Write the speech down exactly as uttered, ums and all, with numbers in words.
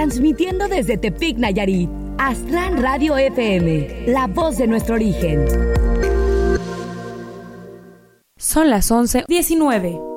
Transmitiendo desde Tepic, Nayarit. Aztlán Radio F M, la voz de nuestro origen. Son las once diecinueve.